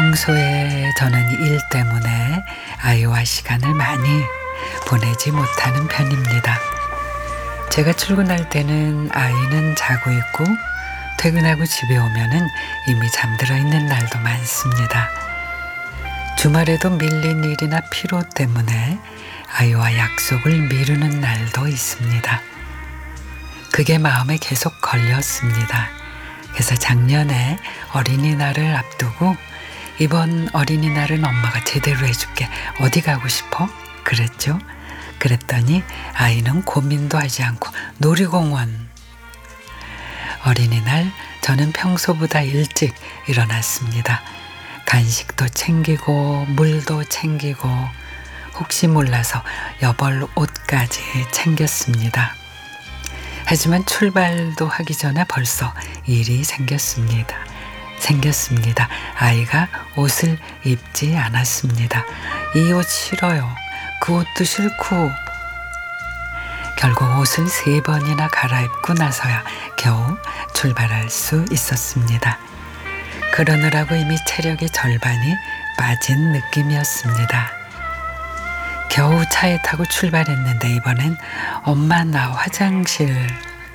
평소에 저는 일 때문에 아이와 시간을 많이 보내지 못하는 편입니다. 제가 출근할 때는 아이는 자고 있고 퇴근하고 집에 오면은 이미 잠들어 있는 날도 많습니다. 주말에도 밀린 일이나 피로 때문에 아이와 약속을 미루는 날도 있습니다. 그게 마음에 계속 걸렸습니다. 그래서 작년에 어린이날을 앞두고 이번 어린이날은 엄마가 제대로 해줄게. 어디 가고 싶어? 그랬죠. 그랬더니 아이는 고민도 하지 않고 놀이공원. 어린이날 저는 평소보다 일찍 일어났습니다. 간식도 챙기고 물도 챙기고 혹시 몰라서 여벌 옷까지 챙겼습니다. 하지만 출발도 하기 전에 벌써 일이 생겼습니다. 아이가 옷을 입지 않았습니다. 이 옷 싫어요. 그 옷도 싫고. 결국 옷을 3번이나 갈아입고 나서야 겨우 출발할 수 있었습니다. 그러느라고 이미 체력의 절반이 빠진 느낌이었습니다. 겨우 차에 타고 출발했는데 이번엔 엄마 나 화장실.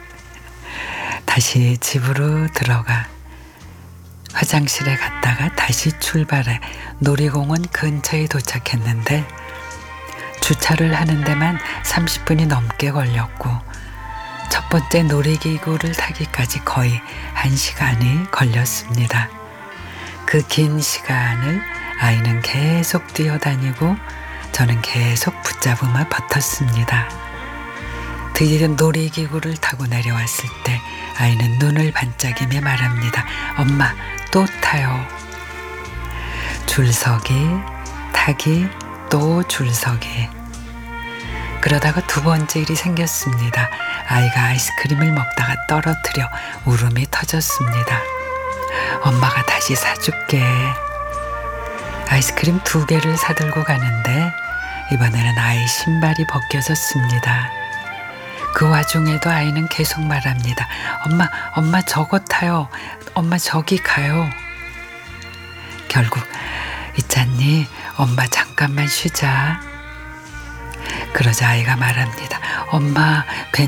다시 집으로 들어가 화장실에 갔다가 다시 출발해 놀이공원 근처에 도착했는데 주차를 하는 데만 30분이 넘게 걸렸고 첫 번째 놀이기구를 타기까지 거의 1시간이 걸렸습니다. 그 긴 시간을 아이는 계속 뛰어다니고 저는 계속 붙잡으며 버텼습니다. 드디어 놀이기구를 타고 내려왔을 때 아이는 눈을 반짝이며 말합니다. 엄마 또 타요. 줄서기, 타기, 또 줄서기. 그러다가 두 번째 일이 생겼습니다. 아이가 아이스크림을 먹다가 떨어뜨려 울음이 터졌습니다. 엄마가 다시 사줄게. 아이스크림 2개를 사들고 가는데 이번에는 아이 신발이 벗겨졌습니다. 그 와중에도 아이는 계속 말합니다. 엄마 저거 타요. 엄마 저기 가요. 결국 있잖니 엄마 잠깐만 쉬자. 그러자 아이가 말합니다. 엄마